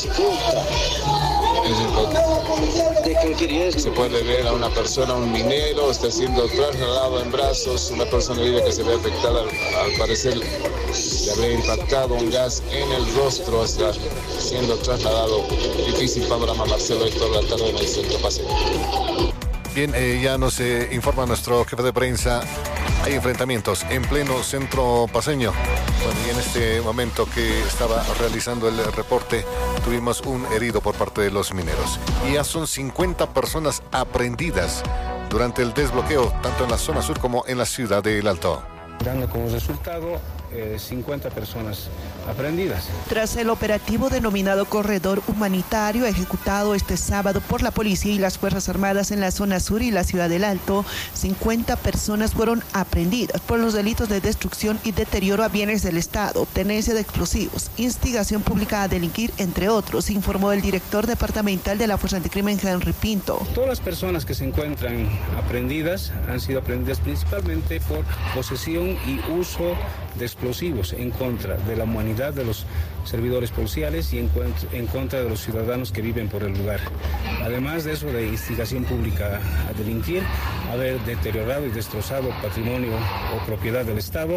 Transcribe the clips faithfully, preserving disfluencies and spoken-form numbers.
Se puede ver a una persona, un minero, está siendo trasladado en brazos, una persona herida que se ve afectada, al, al parecer le habría impactado un gas en el rostro, está siendo trasladado. Difícil panorama, Marcelo, Héctor, la tarde en el centro Paseo. Bien, eh, ya nos eh, informa nuestro jefe de prensa. Hay enfrentamientos en pleno centro paseño. Bueno, y en este momento que estaba realizando el reporte, tuvimos un herido por parte de los mineros. Y ya son cincuenta personas aprehendidas durante el desbloqueo, tanto en la zona sur como en la ciudad de El Alto. Dando como resultado eh, cincuenta personas aprehendidas. Tras el operativo denominado Corredor Humanitario, ejecutado este sábado por la policía y las Fuerzas Armadas en la zona sur y la ciudad del Alto, cincuenta personas fueron aprehendidas por los delitos de destrucción y deterioro a bienes del Estado, tenencia de explosivos, instigación pública a delinquir, entre otros, informó el director departamental de la Fuerza Anticrimen, Henry Pinto. Todas las personas que se encuentran aprehendidas han sido aprehendidas principalmente por posesión y uso de explosivos en contra de la humanidad de los servidores policiales y en, en contra de los ciudadanos que viven por el lugar. Además de eso, de instigación pública a delinquir, haber deteriorado y destrozado patrimonio o propiedad del Estado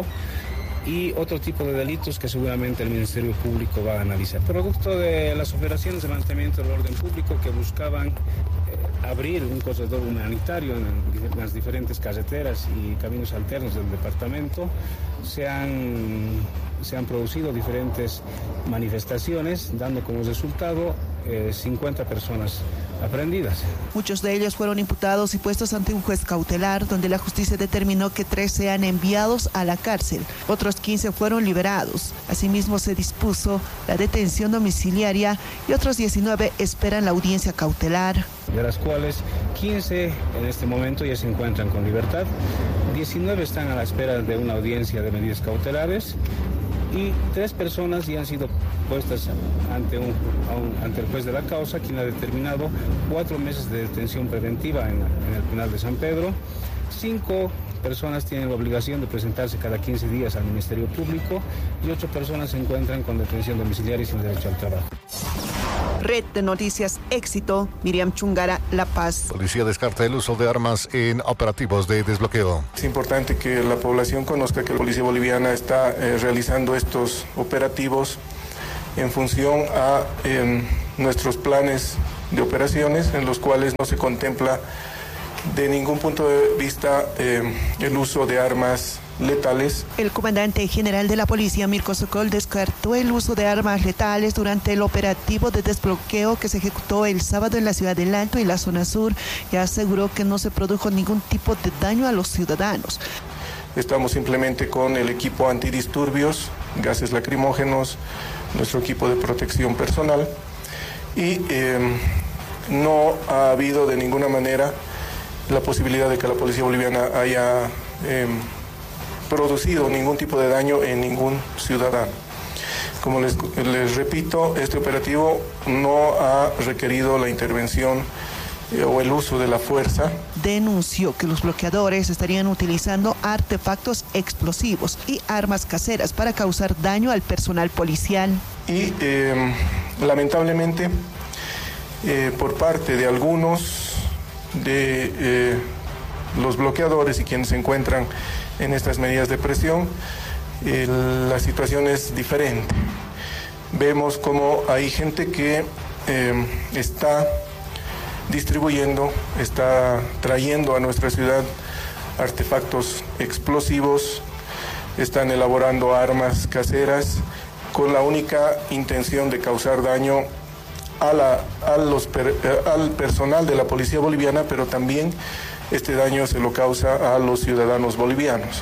y otro tipo de delitos que seguramente el Ministerio Público va a analizar. Producto de las operaciones de mantenimiento del orden público que buscaban abrir un corredor humanitario en las diferentes carreteras y caminos alternos del departamento, se han, se han producido diferentes manifestaciones, dando como resultado eh, cincuenta personas aprehendidas. Muchos de ellos fueron imputados y puestos ante un juez cautelar, donde la justicia determinó que tres sean enviados a la cárcel. Otros quince fueron liberados. Asimismo, se dispuso la detención domiciliaria y otros diecinueve esperan la audiencia cautelar, de las cuales quince en este momento ya se encuentran con libertad, diecinueve están a la espera de una audiencia de medidas cautelares y tres personas ya han sido puestas ante, un, un, ante el juez de la causa, quien ha determinado cuatro meses de detención preventiva en, en el penal de San Pedro. Cinco personas tienen la obligación de presentarse cada quince días al Ministerio Público y ocho personas se encuentran con detención domiciliaria y sin derecho al trabajo. Red de Noticias Éxito, Miriam Chungara, La Paz. Policía descarta el uso de armas en operativos de desbloqueo. Es importante que la población conozca que la Policía Boliviana está eh, realizando estos operativos en función a eh, nuestros planes de operaciones, en los cuales no se contempla de ningún punto de vista eh, el uso de armas letales. El comandante general de la policía, Mirko Sokol, descartó el uso de armas letales durante el operativo de desbloqueo que se ejecutó el sábado en la ciudad del Alto y la zona sur, y aseguró que no se produjo ningún tipo de daño a los ciudadanos. Estamos simplemente con el equipo antidisturbios, gases lacrimógenos, nuestro equipo de protección personal, y eh, no ha habido de ninguna manera la posibilidad de que la policía boliviana haya eh, producido ningún tipo de daño en ningún ciudadano. Como les, les repito, este operativo no ha requerido la intervención eh, o el uso de la fuerza. Denunció que los bloqueadores estarían utilizando artefactos explosivos y armas caseras para causar daño al personal policial. Y eh, lamentablemente, eh, por parte de algunos de eh, los bloqueadores y quienes se encuentran en estas medidas de presión, eh, la situación es diferente. Vemos como hay gente que eh, está distribuyendo, está trayendo a nuestra ciudad artefactos explosivos, están elaborando armas caseras con la única intención de causar daño a la, a los, al personal de la policía boliviana, pero también este daño se lo causa a los ciudadanos bolivianos.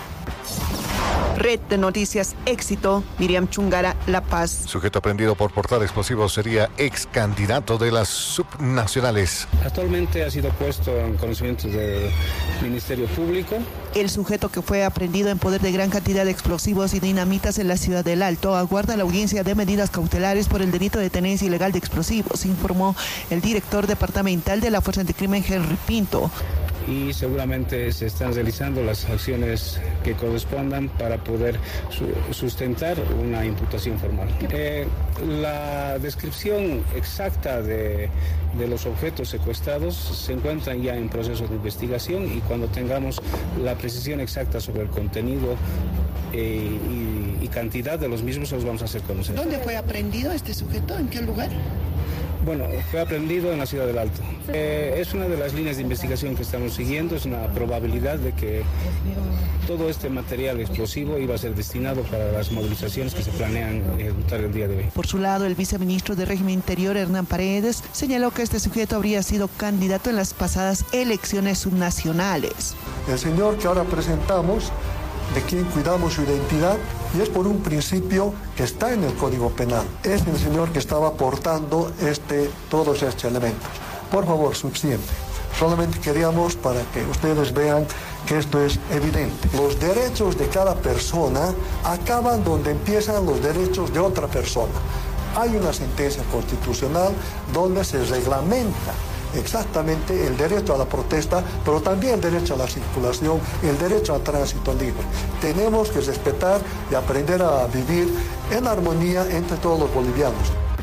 Red de Noticias Éxito, Miriam Chungara, La Paz. Sujeto aprehendido por portar explosivos sería ex candidato de las subnacionales. Actualmente ha sido puesto en conocimiento del Ministerio Público. El sujeto, que fue aprehendido en poder de gran cantidad de explosivos y dinamitas en la ciudad del Alto, aguarda la audiencia de medidas cautelares por el delito de tenencia ilegal de explosivos, informó el director departamental de la Fuerza Anticrimen, Henry Pinto. y seguramente se están realizando las acciones que correspondan para poder su- sustentar una imputación formal. Eh, la descripción exacta de, de los objetos secuestrados se encuentran ya en proceso de investigación y cuando tengamos la precisión exacta sobre el contenido eh, y, y cantidad de los mismos los vamos a hacer conocer. ¿Dónde fue aprendido este sujeto? ¿En qué lugar? Bueno, fue aprendido en la ciudad del Alto. Eh, es una de las líneas de investigación que estamos siguiendo, es una probabilidad de que todo este material explosivo iba a ser destinado para las movilizaciones que se planean ejecutar el día de hoy. Por su lado, el viceministro de Régimen Interior, Hernán Paredes, señaló que este sujeto habría sido candidato en las pasadas elecciones subnacionales. El señor que ahora presentamos, de quien cuidamos su identidad, y es por un principio que está en el Código Penal. Es el señor que estaba aportando este, todos estos elementos. Por favor, suficiente. Solamente queríamos para que ustedes vean que esto es evidente. Los derechos de cada persona acaban donde empiezan los derechos de otra persona. Hay una sentencia constitucional donde se reglamenta exactamente el derecho a la protesta, pero también el derecho a la circulación, el derecho al tránsito libre. Tenemos que respetar y aprender a vivir en armonía entre todos los bolivianos.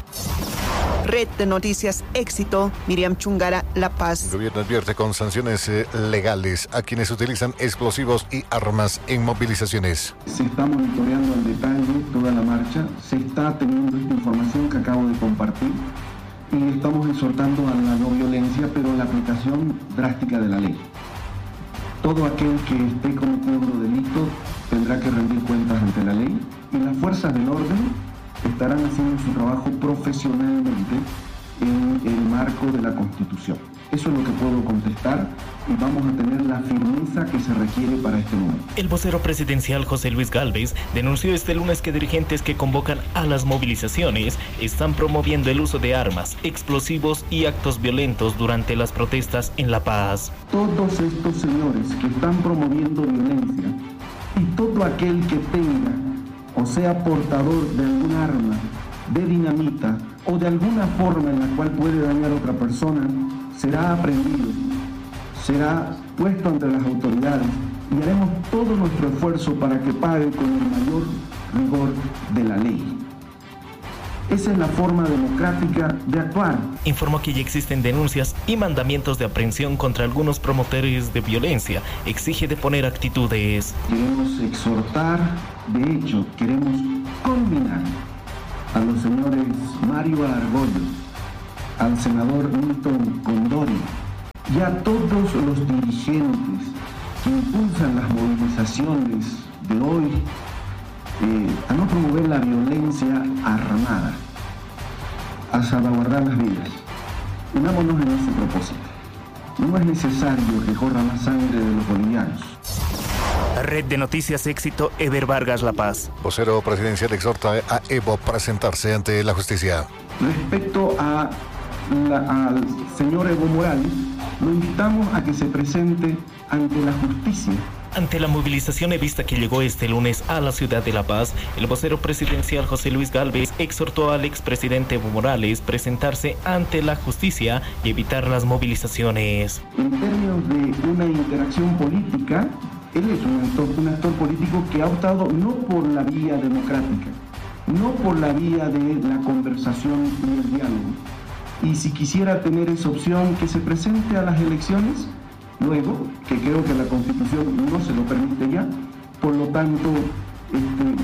Red de Noticias Éxito, Miriam Chungara, La Paz. El gobierno advierte con sanciones eh, legales a quienes utilizan explosivos y armas en movilizaciones. Se está monitoreando al detalle toda la marcha, se está teniendo esta información que acabo de compartir y estamos exhortando a la no violencia, pero a la aplicación drástica de la ley. Todo aquel que esté cometiendo delito tendrá que rendir cuentas ante la ley y las fuerzas del orden estarán haciendo su trabajo profesionalmente en el marco de la Constitución. Eso es lo que puedo contestar y vamos a tener la firmeza que se requiere para este momento. El vocero presidencial José Luis Gálvez denunció este lunes que dirigentes que convocan a las movilizaciones están promoviendo el uso de armas, explosivos y actos violentos durante las protestas en La Paz. Todos estos señores que están promoviendo violencia y todo aquel que tenga o sea portador de algún arma, de dinamita o de alguna forma en la cual puede dañar a otra persona, será aprendido, será puesto ante las autoridades y haremos todo nuestro esfuerzo para que pague con el mayor rigor de la ley. Esa es la forma democrática de actuar. Informó que ya existen denuncias y mandamientos de aprehensión contra algunos promotores de violencia. Exige deponer actitudes. Queremos exhortar, de hecho, queremos combinar a los señores Mario Argollo, al senador Milton Condori y a todos los dirigentes que impulsan las movilizaciones de hoy eh, a no promover la violencia armada, a salvaguardar las vidas. Unámonos en ese propósito. No es necesario que corra la sangre de los bolivianos. Red de Noticias Éxito, Eber Vargas, La Paz. Vocero presidencial exhorta a Evo presentarse ante la justicia. Respecto a la, al señor Evo Morales, lo invitamos a que se presente ante la justicia. Ante la movilización evista que llegó este lunes a la ciudad de La Paz, el vocero presidencial José Luis Gálvez exhortó al expresidente Evo Morales presentarse ante la justicia y evitar las movilizaciones. En términos de una interacción política, él es un actor, un actor político que ha optado no por la vía democrática, no por la vía de la conversación y el diálogo. Y si quisiera tener esa opción, que se presente a las elecciones, luego, que creo que la Constitución no se lo permite ya, por lo tanto, este,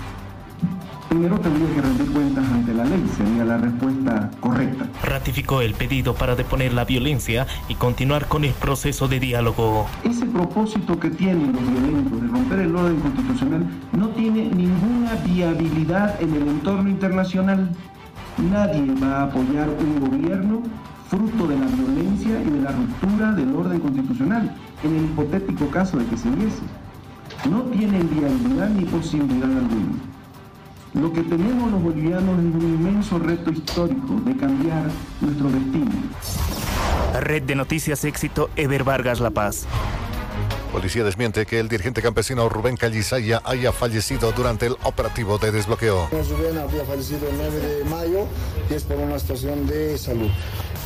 primero tendría que rendir cuentas ante la ley, sería la respuesta correcta. Ratificó el pedido para deponer la violencia y continuar con el proceso de diálogo. Ese propósito que tienen los violentos de romper el orden constitucional no tiene ninguna viabilidad en el entorno internacional. Nadie va a apoyar un gobierno fruto de la violencia y de la ruptura del orden constitucional, en el hipotético caso de que se diese. No tienen viabilidad ni posibilidad alguna. Lo que tenemos los bolivianos es un inmenso reto histórico de cambiar nuestro destino. Red de Noticias Éxito, Eber Vargas, La Paz. Policía desmiente que el dirigente campesino Rubén Callisaya haya fallecido durante el operativo de desbloqueo. Rubén había fallecido el nueve de mayo y es por una situación de salud.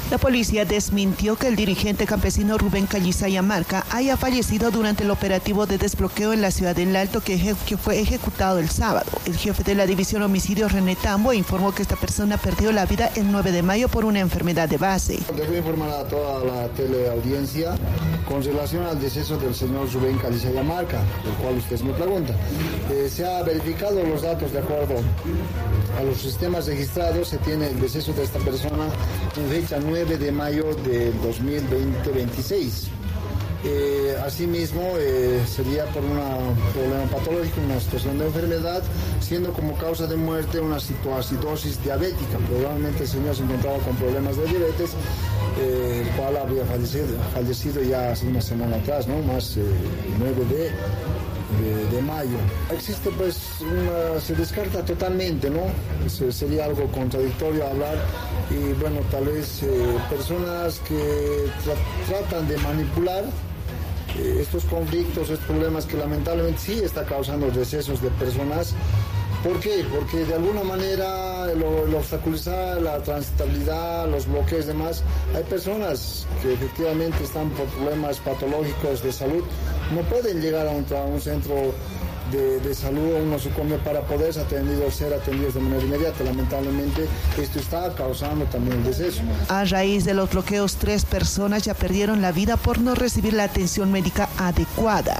La policía desmintió que el dirigente campesino Rubén Callisaya Marca haya fallecido durante el operativo de desbloqueo en la ciudad del Alto que, eje- que fue ejecutado el sábado. El jefe de la división homicidios, René Tambo, informó que esta persona perdió la vida el nueve de mayo por una enfermedad de base. Debo informar a toda la teleaudiencia con relación al deceso del señor Rubén Callisaya Marca, el cual usted me pregunta. Eh, se ha verificado los datos de acuerdo a los sistemas registrados, se tiene el deceso de esta persona en fecha nueve de mayo del dos mil veinte veintiséis. Eh, asimismo, eh, sería por un problema patológico, una situación de enfermedad, siendo como causa de muerte una citoacidosis diabética. Probablemente el señor se encontraba con problemas de diabetes, eh, el cual habría fallecido, fallecido ya hace una semana atrás, ¿no? Más eh, nueve de... De, de mayo. Existe pues una, se descarta totalmente, ¿no? Se, sería algo contradictorio hablar y bueno, tal vez eh, personas que tra tratan de manipular eh, estos conflictos, estos problemas que lamentablemente sí está causando decesos de personas. ¿Por qué? Porque de alguna manera lo, lo obstaculizar la transitabilidad, los bloqueos y demás, hay personas que efectivamente están por problemas patológicos de salud, no pueden llegar a un, a un centro de, de salud o un nosocomio para poder ser atendidos, ser atendidos de manera inmediata. Lamentablemente esto está causando también el deceso. A raíz de los bloqueos, tres personas ya perdieron la vida por no recibir la atención médica adecuada.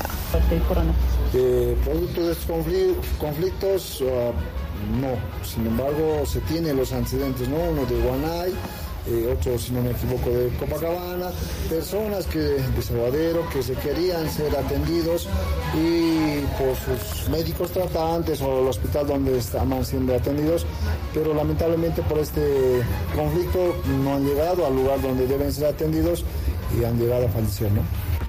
Eh, producto de estos conflictos, conflictos uh, no, sin embargo se tienen los antecedentes, ¿no? Uno de Guanay, eh, otro, si no me equivoco, de Copacabana, personas que de Salvadero que se querían ser atendidos y por sus médicos tratantes o el hospital donde estaban siendo atendidos, pero lamentablemente por este conflicto no han llegado al lugar donde deben ser atendidos y han llegado a fallecer, ¿no?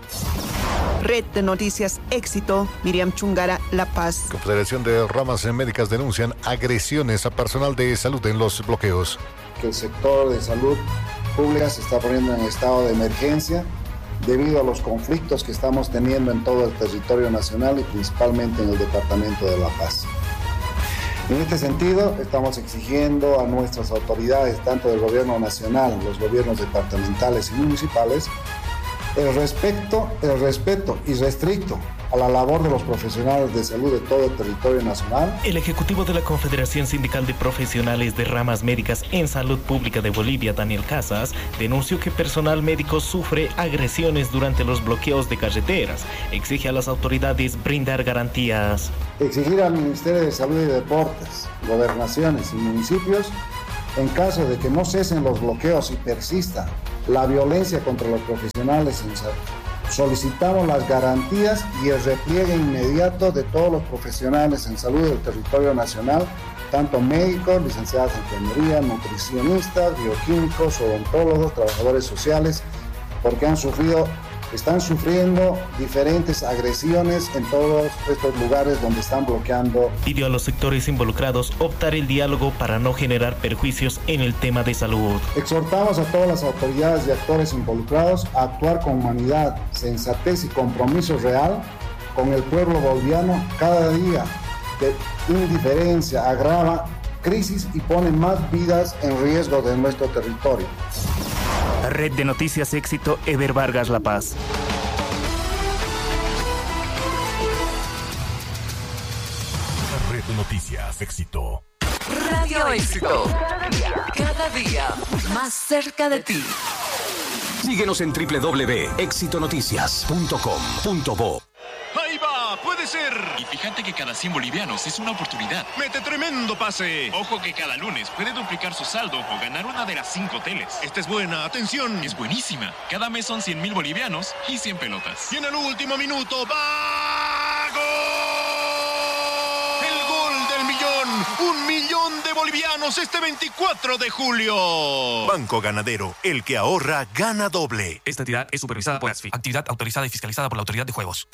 Red de Noticias Éxito, Miriam Chungara, La Paz. Confederación de Ramas Médicas denuncian agresiones a personal de salud en los bloqueos. Que el sector de salud pública se está poniendo en estado de emergencia debido a los conflictos que estamos teniendo en todo el territorio nacional y principalmente en el departamento de La Paz. En este sentido, estamos exigiendo a nuestras autoridades, tanto del gobierno nacional, los gobiernos departamentales y municipales, El respeto, el respeto irrestricto a la labor de los profesionales de salud de todo el territorio nacional. El ejecutivo de la Confederación Sindical de Profesionales de Ramas Médicas en Salud Pública de Bolivia, Daniel Casas, denunció que personal médico sufre agresiones durante los bloqueos de carreteras. Exige a las autoridades brindar garantías. Exigir al Ministerio de Salud y Deportes, gobernaciones y municipios, en caso de que no cesen los bloqueos y persista la violencia contra los profesionales en salud, solicitamos las garantías y el repliegue inmediato de todos los profesionales en salud del territorio nacional, tanto médicos, licenciados en enfermería, nutricionistas, bioquímicos, odontólogos, trabajadores sociales, porque han sufrido, están sufriendo diferentes agresiones en todos estos lugares donde están bloqueando. Pidió a los sectores involucrados optar el diálogo para no generar perjuicios en el tema de salud. Exhortamos a todas las autoridades y actores involucrados a actuar con humanidad, sensatez y compromiso real con el pueblo boliviano. Cada día de indiferencia agrava crisis y pone más vidas en riesgo de nuestro territorio. Red de Noticias Éxito, Eber Vargas, La Paz. Red de Noticias Éxito. Radio Éxito. Cada día, cada día más cerca de ti. Síguenos en doble u doble u doble u punto éxito noticias punto com punto bo. ¡Ahí va! ¡Puede ser! Y fíjate que cada cien bolivianos es una oportunidad. ¡Mete tremendo pase! Ojo que cada lunes puede duplicar su saldo o ganar una de las cinco teles. Esta es buena, atención. Es buenísima. Cada mes son cien mil bolivianos y cien pelotas. Y en el último minuto, ¡va! ¡Gol! ¡El gol del millón! ¡Un millón de bolivianos este veinticuatro de julio! Banco Ganadero, el que ahorra, gana doble. Esta entidad es supervisada por A S F I, actividad autorizada y fiscalizada por la Autoridad de Juegos.